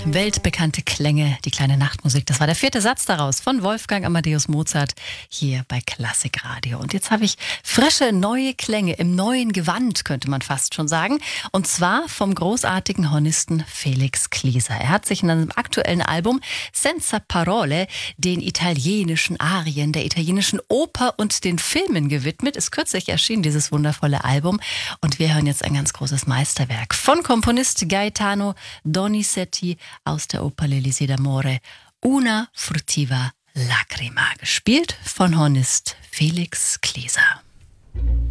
Weltbekannte Klänge, die kleine Nachtmusik. Das war der 4. Satz daraus von Wolfgang Amadeus Mozart hier bei Klassikradio. Und jetzt habe ich frische, neue Klänge im neuen Gewand, könnte man fast schon sagen. Und zwar vom großartigen Hornisten Felix Klieser. Er hat sich in einem aktuellen Album Senza Parole den italienischen Arien, der italienischen Oper und den Filmen gewidmet. Ist kürzlich erschienen, dieses wundervolle Album. Und wir hören jetzt ein ganz großes Meisterwerk von Komponist Gaetano Donizetti aus der Oper L'Elisir d'Amore, Una furtiva lacrima, gespielt von Hornist Felix Klieser.